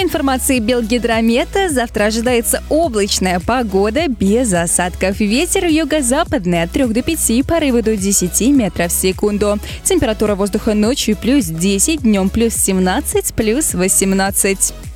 информации Белгидромета, завтра ожидается облачная погода без осадков. Ветер юго-западный от 3 до 5, порывы до 10 метров в секунду. Температура воздуха ночью +10, днем +17, +18.